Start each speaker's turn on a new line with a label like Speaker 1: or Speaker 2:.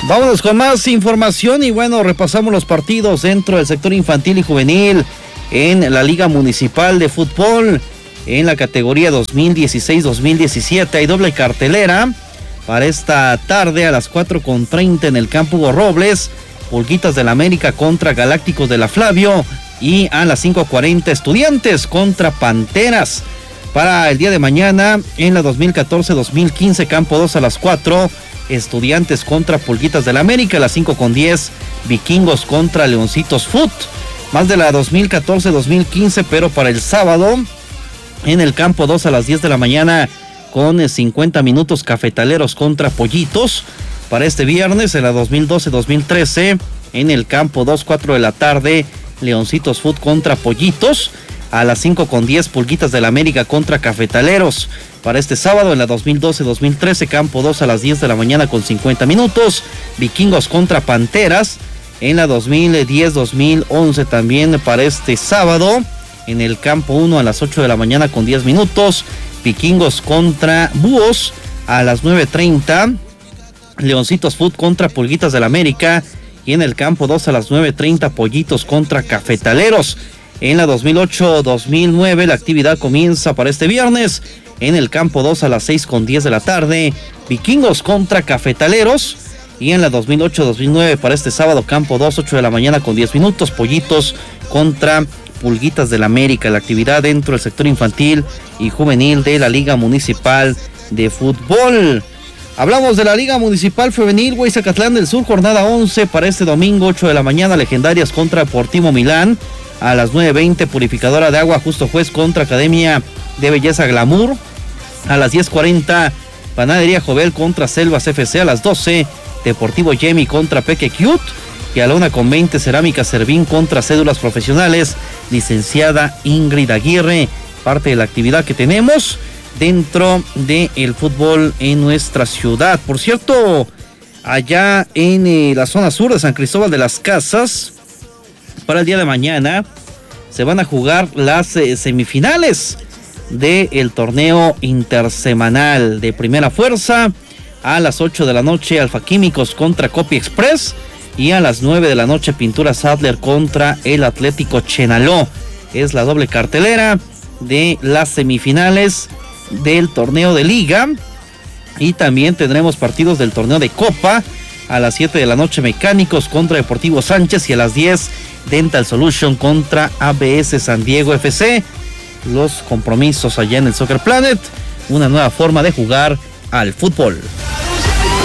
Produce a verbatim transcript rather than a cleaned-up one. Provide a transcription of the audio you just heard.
Speaker 1: Vámonos con más información y bueno, repasamos los partidos dentro del sector infantil y juvenil en la Liga Municipal de Fútbol en la categoría dos mil dieciséis dos mil diecisiete. Hay doble cartelera para esta tarde a las cuatro con treinta en el campo Hugo Robles, Pulguitas del América contra Galácticos de la Flavio, y a las cinco cuarenta Estudiantes contra Panteras. Para el día de mañana en la dos mil catorce dos mil quince campo dos a las cuatro, Estudiantes contra Pulguitas del América. A las cinco con diez Vikingos contra Leoncitos Foot. Más de la dos mil catorce dos mil quince, pero para el sábado en el campo dos a las diez de la mañana con cincuenta minutos Cafetaleros contra Pollitos. Para este viernes en la dos mil doce dos mil trece en el campo dos, cuatro de la tarde, Leoncitos Foot contra Pollitos. A las cinco con diez Pulguitas del América contra Cafetaleros. Para este sábado en la dos mil doce dos mil trece campo dos a las diez de la mañana con cincuenta minutos, Vikingos contra Panteras. En la dos mil diez dos mil once también para este sábado en el campo uno a las ocho de la mañana con diez minutos, Vikingos contra Búhos. A las nueve treinta Leoncitos Foot contra Pulguitas del América, y en el campo dos a las nueve treinta Pollitos contra Cafetaleros. En la dos mil ocho dos mil nueve la actividad comienza para este viernes en el campo dos a las seis con diez de la tarde, Vikingos contra Cafetaleros. Y en la dos mil ocho dos mil nueve para este sábado, campo dos, ocho de la mañana con diez minutos, Pollitos contra Pulguitas del América. La actividad dentro del sector infantil y juvenil de la Liga Municipal de Fútbol. Hablamos de la Liga Municipal Femenil Huizacatlán del Sur, jornada once para este domingo, ocho de la mañana, Legendarias contra Deportivo Milán. A las nueve veinte Purificadora de Agua Justo Juez contra Academia de Belleza Glamour. A las diez cuarenta Panadería Jovel contra Selvas F C. A las doce Deportivo Yemi contra Peque Cute. Y a la una con veinte Cerámica Servín contra Cédulas Profesionales, licenciada Ingrid Aguirre. Parte de la actividad que tenemos dentro del fútbol en nuestra ciudad. Por cierto, allá en eh, la zona sur de San Cristóbal de las Casas, para el día de mañana se van a jugar las eh, semifinales del torneo intersemanal de Primera Fuerza. A las ocho de la noche Alfa Químicos contra Copy Express, y a las nueve de la noche Pinturas Adler contra el Atlético Chenaló. Es la doble cartelera de las semifinales del torneo de liga, y también tendremos partidos del torneo de Copa. A las siete de la noche Mecánicos contra Deportivo Sánchez, y a las diez Dental Solution contra A B S San Diego F C. Los compromisos allá en el Soccer Planet, una nueva forma de jugar al fútbol.